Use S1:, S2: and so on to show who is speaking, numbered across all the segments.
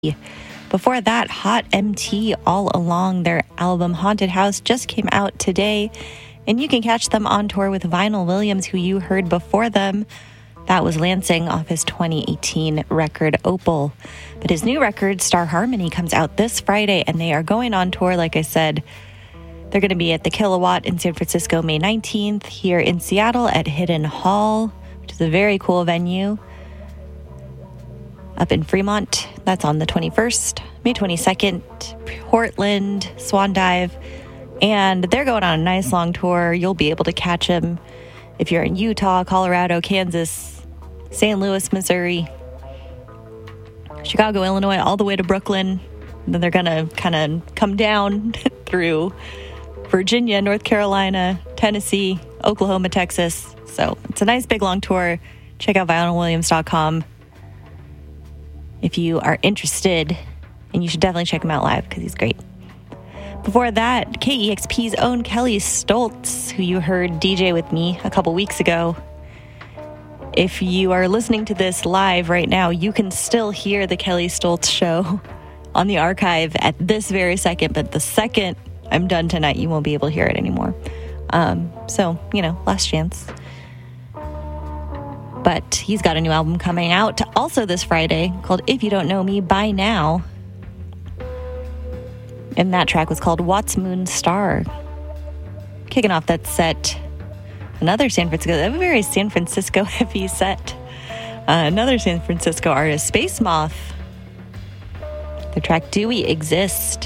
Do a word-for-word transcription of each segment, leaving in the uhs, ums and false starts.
S1: Before that, Hot M T, All Along. Their album Haunted House just came out today, and you can catch them on tour with Vinyl Williams, who you heard before them. That was Lansing off his twenty eighteen record Opal. But his new record, Star Harmony, comes out this Friday, and they are going on tour, like I said. They're going to be at the Kilowatt in San Francisco May nineteenth, here in Seattle at Hidden Hall, which is a very cool venue. Up in Fremont, that's on the twenty-first, May twenty-second, Portland, Swan Dive, and they're going on a nice long tour. You'll be able to catch them if you're in Utah, Colorado, Kansas, Saint Louis, Missouri, Chicago, Illinois, all the way to Brooklyn. And then they're going to kind of come down through Virginia, North Carolina, Tennessee, Oklahoma, Texas. So it's a nice big long tour. Check out vinyl williams dot com if you are interested, and you should definitely check him out live because he's great. Before that, K E X P's own Kelly Stoltz, who you heard D J with me a couple weeks ago. If you are listening to this live right now, you can still hear the Kelly Stoltz show on the archive at this very second, but the second I'm done tonight, you won't be able to hear it anymore. Um, so, you know, last chance. But he's got a new album coming out also this Friday called If You Don't Know Me By Now. And that track was called Watts Moon Star. Kicking off that set, another San Francisco, a very San Francisco heavy set. Uh, another San Francisco artist, Space Moth. The track Do We Exist?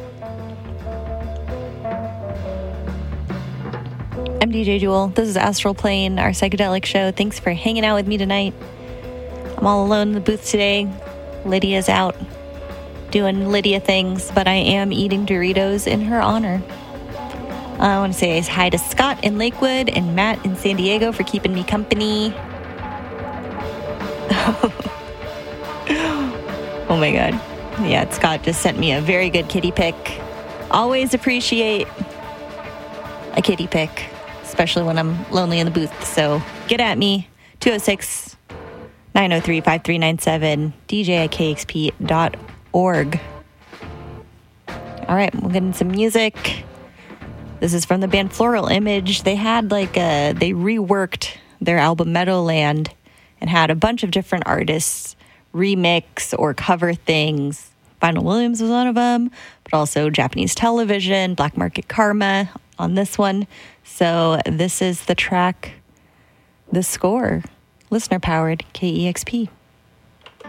S1: I'm D J Jewel. This is Astral Plane, our psychedelic show. Thanks for hanging out with me tonight. I'm all alone in the booth today. Lydia's out doing Lydia things, but I am eating Doritos in her honor. I want to say hi to Scott in Lakewood and Matt in San Diego for keeping me company. Oh my God. Yeah, Scott just sent me a very good kitty pic. Always appreciate a kitty pic, especially when I'm lonely in the booth. So get at me, two oh six, nine oh three, five three nine seven, D J at K X P dot org. All right, we'll get into some music. This is from the band Floral Image. They had like a, they reworked their album Meadowland and had a bunch of different artists remix or cover things. Vinyl Williams was one of them, but also Japanese Television, Black Market Karma on this one. So this is the track, The Score, listener powered K E X P.